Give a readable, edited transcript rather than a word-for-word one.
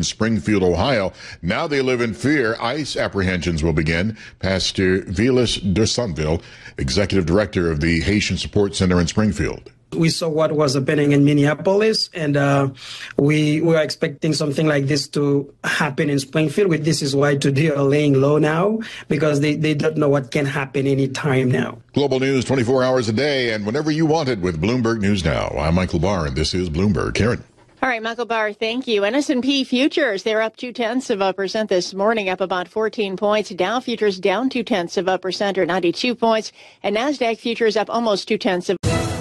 Springfield, Ohio. Now they live in fear. ICE apprehensions will begin. Pastor Vilas de Sonville, executive director of the Haitian Support Center in Springfield. We saw what was happening in Minneapolis, and we were expecting something like this to happen in Springfield. This is why today are laying low now, because they don't know what can happen any time now. Global news 24 hours a day and whenever you want it with Bloomberg News Now. I'm Michael Barr, and this is Bloomberg. Karen. All right, Michael Barr, thank you. And S&P futures, they're up 0.2% this morning, up about 14 points. Dow futures down 0.2% or 92 points. And NASDAQ futures up almost 0.2%.